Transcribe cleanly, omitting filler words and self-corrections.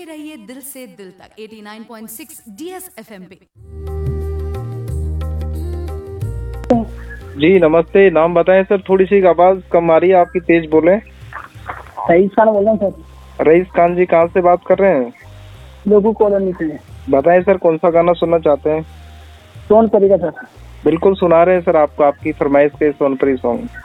रहिए दिल से दिल तक 89.6 DS FM पे। जी नमस्ते, नाम बताएं सर। थोड़ी सी आवाज कम आ रही है आपकी, तेज बोलें। रईस खान बोल रहा हूँ सर। रईस खान जी कहाँ से बात कर रहे हैं? लोगू कॉलोनी से। बताएं सर, कौन सा गाना सुनना चाहते हैं? सोनपरी का सर। बिल्कुल सुना रहे हैं सर आपको, आपकी फरमाइश के सोनपरी सॉन्ग।